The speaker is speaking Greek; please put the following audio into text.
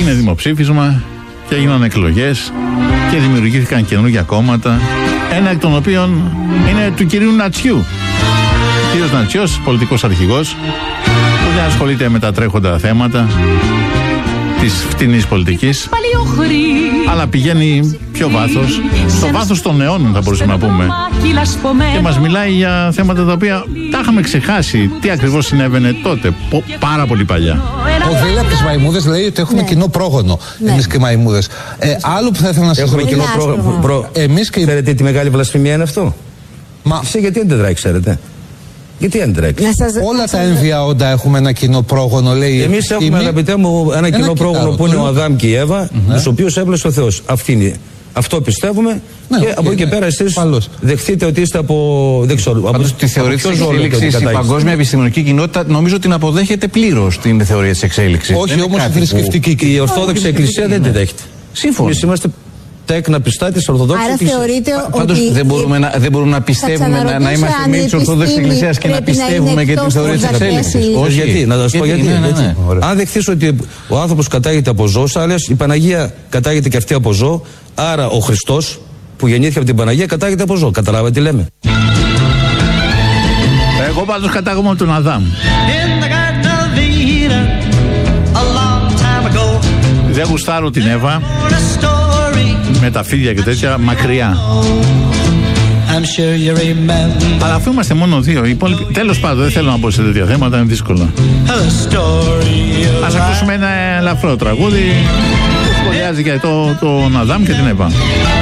έγινε δημοψήφισμα και έγιναν εκλογές και δημιουργήθηκαν καινούργια κόμματα, ένα εκ των οποίων είναι του κυρίου Νατσιού. Ο κύριος Νατσιός, πολιτικός αρχηγός, που δεν ασχολείται με τα τρέχοντα θέματα της φτηνής πολιτικής, αλλά πηγαίνει πιο βάθος, στο βάθος των αιώνων θα μπορούσαμε να πούμε, και μας μιλάει για θέματα τα οποία τα είχαμε ξεχάσει. Τι ακριβώς συνέβαινε τότε, πάρα πολύ παλιά. Ο Δήλα από τις Μαϊμούδες λέει ότι έχουμε κοινό πρόγονο, εμείς και οι Μαϊμούδες. Άλλο που θα ήθελα να σας έχουμε κοινό πρόγονο. Εμείς και... Ξέρετε τι μεγάλη βλασφημία είναι αυτό? Εσύ γιατί δεν τρέχει, ξέρετε? Γιατί δεν τρέχει? Όλα τα έμβια όντα έχουμε ένα κοινό πρόγονο, λέει. Εμείς έχουμε, αγαπητέ μου, ένα κοινό πρόγονο που είναι ο Αδάμ και η Εύα, τους οποίους έβλεψε ο Θεός. Αυτό πιστεύουμε, και από εκεί και πέρα εσείς δεχτείτε ότι είστε από. Δεν ξέρω. Πάντως τη θεωρία της εξέλιξης, η παγκόσμια επιστημονική κοινότητα νομίζω την αποδέχεται πλήρως την θεωρία της εξέλιξης. Όχι όμως η θρησκευτική. Η Ορθόδοξη Εκκλησία δεν την δέχεται. Σύμφωνα. Εμείς είμαστε τέκνα πιστά της Ορθοδόξης Εκκλησίας. Άρα θεωρείτε Πάντως ότι. δεν μπορούμε να πιστεύουμε, να είμαστε μέλη της Ορθόδοξης Εκκλησίας και να πιστεύουμε και την θεωρία της εξέλιξης. Όχι, γιατί, να σας πω γιατί. Αν δεχθείς ότι ο άνθρωπος κατάγεται από ζώο, άλλες η Παναγία κατάγεται και αυτή από ζώο, άρα ο Χριστός που γεννήθηκε από την Παναγία κατάγεται από ζώο. Καταλάβατε τι λέμε? Εγώ πάντως κατάγομαι από τον Αδάμ. Δεν γουστάρω την Εύα με τα φίδια και τέτοια, μακριά. Αλλά αφού είμαστε μόνο δύο, τέλος πάντων δεν θέλω να μπω σε τέτοια θέματα, είναι δύσκολο. Ας ακούσουμε ένα ελαφρό τραγούδι που σχολιάζει για τον Αδάμ και την Εύα.